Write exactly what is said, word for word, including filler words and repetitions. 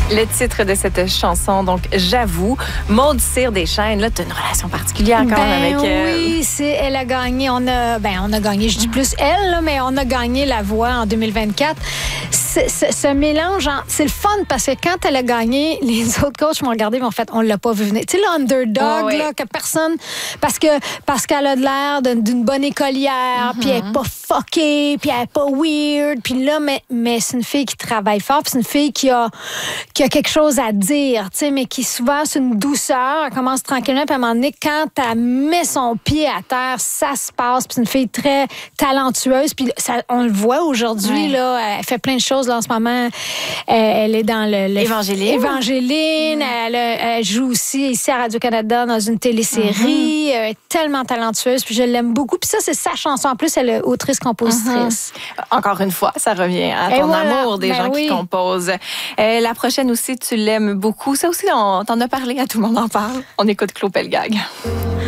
Le titre de cette chanson, donc J'avoue. Maude Cyr Deschênes, là, tu as une relation particulière quand ben, même avec elle. Oui, c'est, elle a gagné. On a, ben, on a gagné, je dis plus elle, là, mais on a gagné La Voix en deux mille vingt-quatre. C'est, c'est, ce mélange, hein, c'est le fun parce que quand elle a gagné, les autres coachs m'ont regardé, mais en fait, on l'a pas vu venir. Tu sais, l'underdog, oh, oui. là, que personne. Parce que parce qu'elle a de l'air d'une, d'une bonne écolière, puis mm-hmm. elle est pas fuckée, puis elle est pas weird, puis là, mais, mais c'est une fille qui travaille fort, puis c'est une fille qui a, qui a quelque chose à dire, tu sais, mais qui souvent, c'est une douceur. Elle commence tranquillement, puis à un moment donné, quand elle met son pied à terre, ça se passe, puis c'est une fille très talentueuse, puis ça, on le voit aujourd'hui, ouais. là, elle fait plein de choses, là, en ce moment. Elle est dans le... le Évangéline. Évangéline. Mmh. Elle, elle joue aussi ici à Radio-Canada dans une télésérie. Mmh. Elle est tellement talentueuse, puis je l'aime beaucoup. Puis ça, c'est sa chanson. En plus, elle est autrice-compositrice. Mmh. Encore une fois, ça revient à ton voilà. amour des ben gens oui. qui composent. Euh, la prochaine aussi, tu l'aimes beaucoup. Ça aussi, on t'en a parlé, à tout le monde en parle. On écoute Claude Pelgag.